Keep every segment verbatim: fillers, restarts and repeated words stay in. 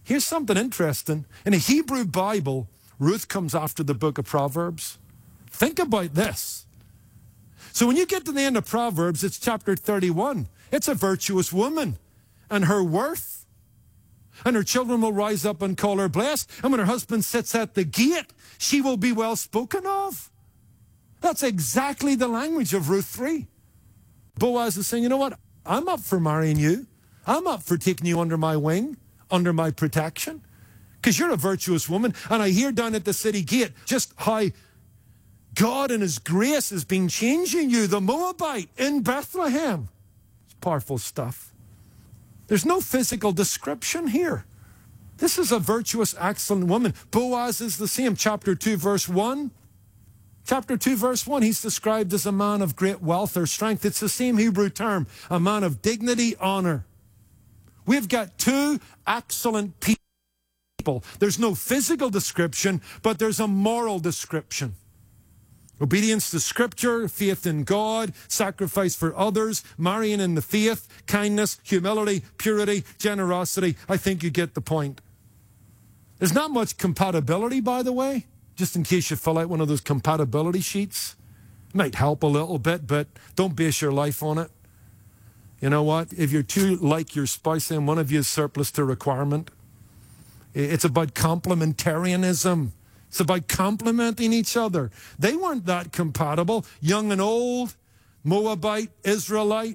Here's something interesting. In a Hebrew Bible, Ruth comes after the book of Proverbs. Think about this. So when you get to the end of Proverbs, it's chapter thirty-one. It's a virtuous woman and her worth. And her children will rise up and call her blessed. And when her husband sits at the gate, she will be well spoken of. That's exactly the language of Ruth three. Boaz is saying, you know what? I'm up for marrying you. I'm up for taking you under my wing, under my protection, because you're a virtuous woman. And I hear down at the city gate just how God in his grace has been changing you, the Moabite in Bethlehem. It's powerful stuff. There's no physical description here. This is a virtuous, excellent woman. Boaz is the same. Chapter two, verse one. Chapter two, verse one, he's described as a man of great wealth or strength. It's the same Hebrew term, a man of dignity, honor. We've got two excellent people. There's no physical description, but there's a moral description. Obedience to Scripture, faith in God, sacrifice for others, marrying in the faith, kindness, humility, purity, generosity. I think you get the point. There's not much compatibility, by the way, just in case you fill out one of those compatibility sheets. It might help a little bit, but don't base your life on it. You know what? If you're too like your spouse, then one of you is surplus to requirement. It's about complementarianism. It's about complementing each other. They weren't that compatible. Young and old, Moabite, Israelite,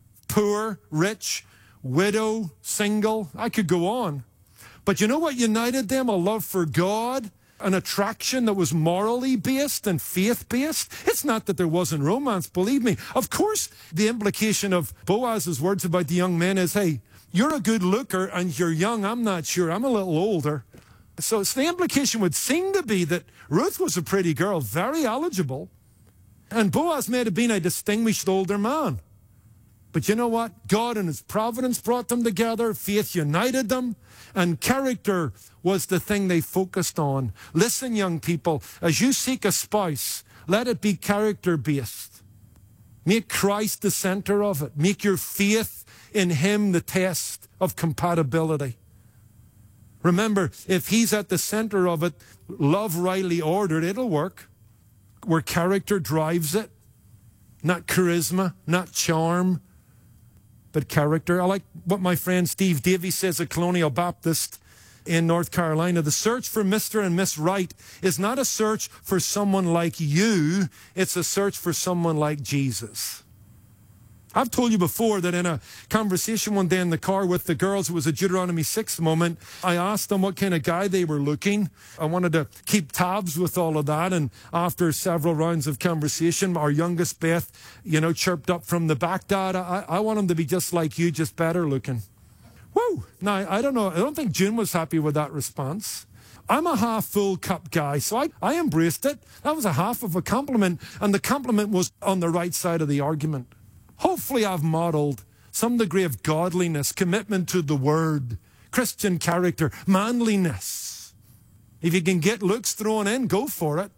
poor, rich, widow, single. I could go on. But you know what united them? A love for God, an attraction that was morally based and faith-based. It's not that there wasn't romance, believe me. Of course, the implication of Boaz's words about the young men is, hey, you're a good looker and you're young. I'm not sure. I'm a little older. So, so the implication would seem to be that Ruth was a pretty girl, very eligible, and Boaz may have been a distinguished older man. But you know what? God in his providence brought them together, faith united them, and character was the thing they focused on. Listen, young people, as you seek a spouse, let it be character-based. Make Christ the center of it. Make your faith in him the test of compatibility. Remember, if he's at the center of it, love rightly ordered, it'll work. Where character drives it, not charisma, not charm, but character. I like what my friend Steve Davies says at Colonial Baptist in North Carolina. The search for Mister and Miss Right is not a search for someone like you, it's a search for someone like Jesus. I've told you before that in a conversation one day in the car with the girls, it was a Deuteronomy six moment. I asked them what kind of guy they were looking. I wanted to keep tabs with all of that. And after several rounds of conversation, our youngest Beth, you know, chirped up from the back, Dad, I, I want him to be just like you, just better looking. Woo! Now, I don't know. I don't think June was happy with that response. I'm a half full cup guy, so I, I embraced it. That was a half of a compliment. And the compliment was on the right side of the argument. Hopefully I've modeled some degree of godliness, commitment to the word, Christian character, manliness. If you can get looks thrown in, go for it.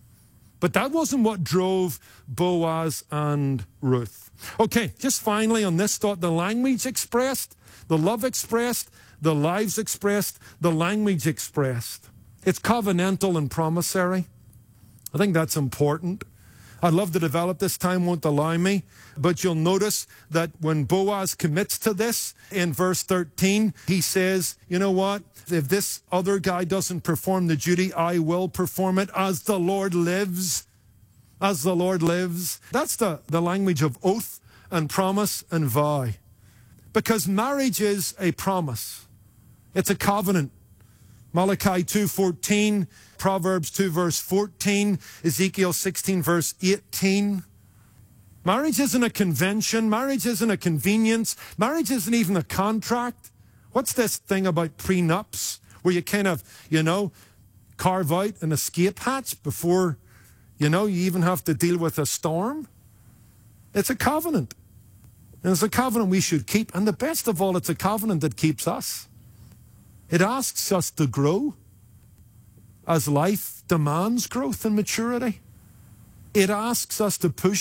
But that wasn't what drove Boaz and Ruth. Okay, just finally on this thought, the language expressed, the love expressed, the lives expressed, the language expressed. It's covenantal and promissory. I think that's important. I'd love to develop this, time won't allow me, but you'll notice that when Boaz commits to this in verse thirteen, he says, you know what, if this other guy doesn't perform the duty, I will perform it as the Lord lives, as the Lord lives. That's the, the language of oath and promise and vow, because marriage is a promise. It's a covenant. Malachi two fourteen, Proverbs two verse fourteen, Ezekiel sixteen verse eighteen. Marriage isn't a convention. Marriage isn't a convenience. Marriage isn't even a contract. What's this thing about prenups where you kind of, you know, carve out an escape hatch before, you know, you even have to deal with a storm? It's a covenant. And it's a covenant we should keep. And the best of all, it's a covenant that keeps us. It asks us to grow as life demands growth and maturity. It asks us to push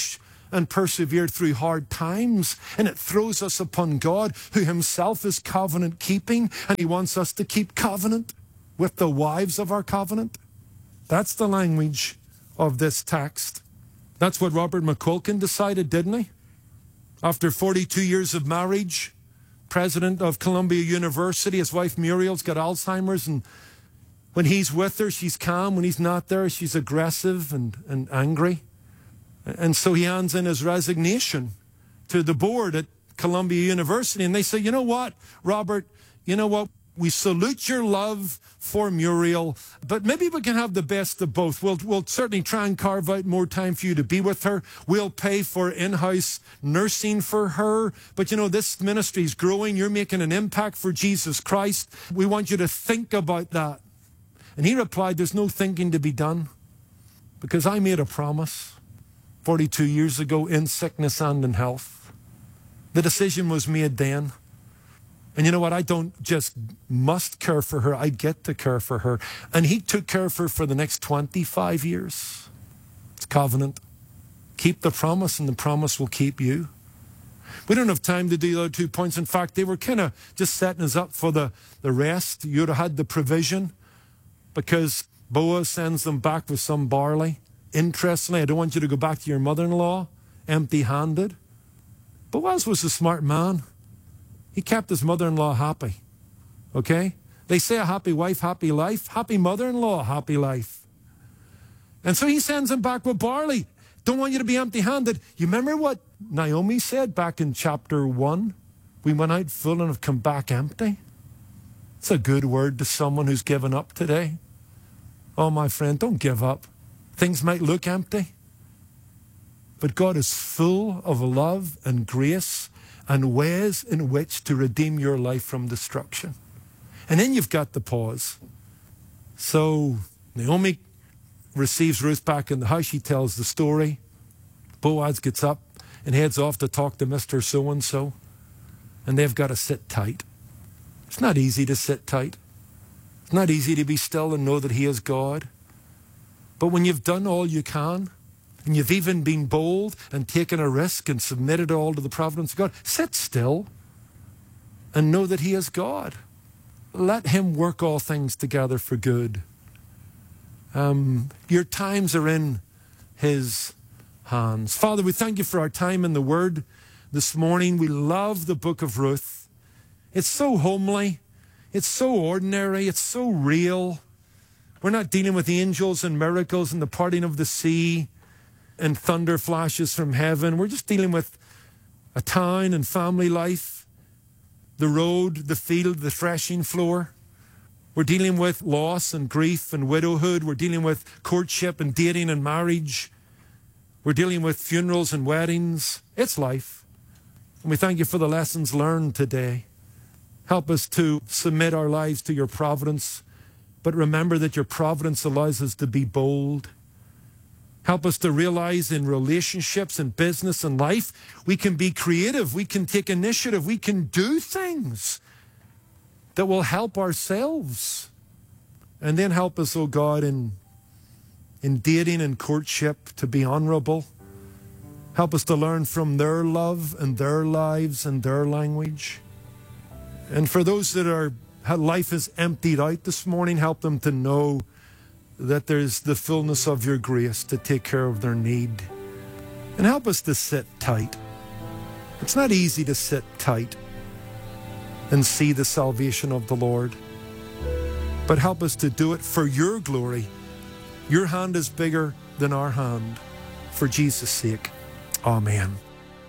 and persevere through hard times. And it throws us upon God, who himself is covenant keeping, and he wants us to keep covenant with the wives of our covenant. That's the language of this text. That's what Robert McQuilkin decided, didn't he? After forty-two years of marriage, president of Columbia University, his wife Muriel's got Alzheimer's, and when he's with her, she's calm. When he's not there, she's aggressive and, and angry. And so he hands in his resignation to the board at Columbia University. And they say, you know what, Robert, you know what? We salute your love for Muriel, but maybe we can have the best of both. We'll, we'll certainly try and carve out more time for you to be with her. We'll pay for in-house nursing for her. But, you know, this ministry is growing. You're making an impact for Jesus Christ. We want you to think about that. And he replied, there's no thinking to be done, because I made a promise forty-two years ago in sickness and in health. The decision was made then. And you know what? I don't just must care for her. I get to care for her. And he took care of her for the next twenty-five years. It's covenant. Keep the promise, and the promise will keep you. We don't have time to do the other two points. In fact, they were kind of just setting us up for the, the rest. You'd have had the provision, because Boaz sends them back with some barley. Interestingly, I don't want you to go back to your mother-in-law empty-handed. Boaz was a smart man. He kept his mother-in-law happy, okay? They say a happy wife, happy life. Happy mother-in-law, happy life. And so he sends him back with barley. Don't want you to be empty-handed. You remember what Naomi said back in chapter one? We went out full and have come back empty. It's a good word to someone who's given up today. Oh, my friend, don't give up. Things might look empty, but God is full of love and grace and ways in which to redeem your life from destruction. And then you've got the pause. So Naomi receives Ruth back in the house. She tells the story. Boaz gets up and heads off to talk to Mister So-and-so. And they've got to sit tight. It's not easy to sit tight. It's not easy to be still and know that he is God. But when you've done all you can, and you've even been bold and taken a risk and submitted all to the providence of God, sit still and know that he is God. Let him work all things together for good. Um, your times are in his hands. Father, we thank you for our time in the Word this morning. We love the book of Ruth. It's so homely. It's so ordinary. It's so real. We're not dealing with angels and miracles and the parting of the sea and thunder flashes from heaven. We're just dealing with a town and family life, the road, the field, the threshing floor. We're dealing with loss and grief and widowhood. We're dealing with courtship and dating and marriage. We're dealing with funerals and weddings. It's life. And we thank you for the lessons learned today. Help us to submit our lives to your providence, but remember that your providence allows us to be bold. Help us to realize in relationships and business and life, we can be creative, we can take initiative, we can do things that will help ourselves. And then help us, oh God, in, in dating and courtship to be honorable. Help us to learn from their love and their lives and their language. And for those that are life is emptied out this morning, help them to know that there's the fullness of your grace to take care of their need. And help us to sit tight. It's not easy to sit tight and see the salvation of the Lord. But help us to do it for your glory. Your hand is bigger than our hand. For Jesus' sake. Amen.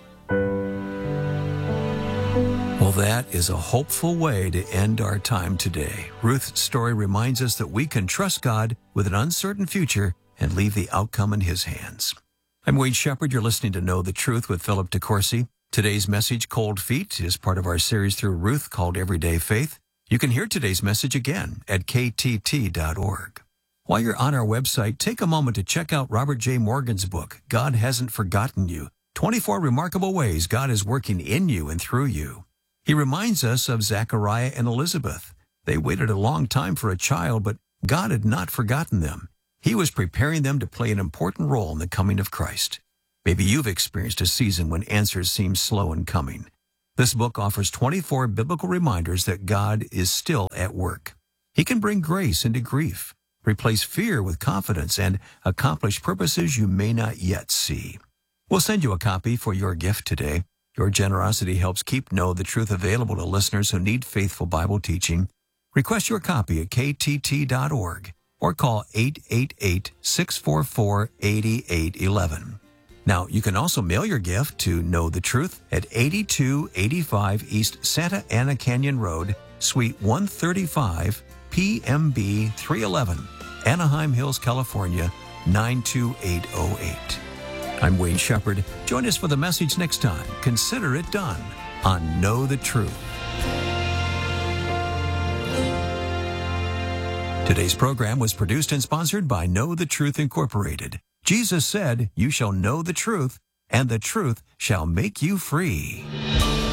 Well, that is a hopeful way to end our time today. Ruth's story reminds us that we can trust God with an uncertain future and leave the outcome in his hands. I'm Wade Shepherd. You're listening to Know the Truth with Philip DeCourcy. Today's message, Cold Feet, is part of our series through Ruth called Everyday Faith. You can hear today's message again at k t t dot org. While you're on our website, take a moment to check out Robert J. Morgan's book, God Hasn't Forgotten You, twenty-four Remarkable Ways God is Working in You and Through You. He reminds us of Zechariah and Elizabeth. They waited a long time for a child, but God had not forgotten them. He was preparing them to play an important role in the coming of Christ. Maybe you've experienced a season when answers seem slow in coming. This book offers twenty-four biblical reminders that God is still at work. He can bring grace into grief, replace fear with confidence, and accomplish purposes you may not yet see. We'll send you a copy for your gift today. Your generosity helps keep Know the Truth available to listeners who need faithful Bible teaching. Request your copy at k t t dot org or call eight eight eight, six four four, eight eight one one. Now, you can also mail your gift to Know the Truth at eighty-two eighty-five East Santa Ana Canyon Road, Suite one thirty-five, P M B three eleven, Anaheim Hills, California, nine two eight oh eight. I'm Wayne Shepherd. Join us for the message next time. Consider it done on Know the Truth. Today's program was produced and sponsored by Know the Truth Incorporated. Jesus said, "You shall know the truth, and the truth shall make you free."